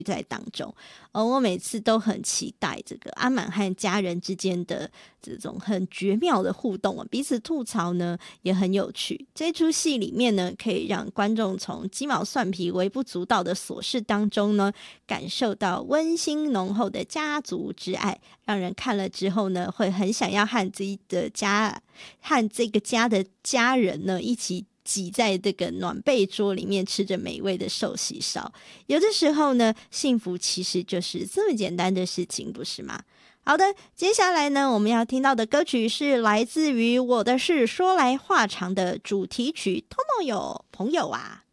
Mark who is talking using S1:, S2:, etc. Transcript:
S1: 在当中。我每次都很期待这个阿满和家人之间的这种很绝妙的互动，彼此吐槽呢也很有趣。这出戏里面呢，可以让观众从鸡毛蒜皮微不足道的琐事当中呢，感受到温馨浓厚的家族之爱，让人看了之后呢，会很想要和自己的家和这个家的家人呢一起挤在这个暖被桌里面吃着美味的寿喜烧。有的时候呢，幸福其实就是这么简单的事情，不是吗？好的，接下来呢，我们要听到的歌曲是来自于《我的事说来话长》的主题曲《Tomoyo 朋友啊》。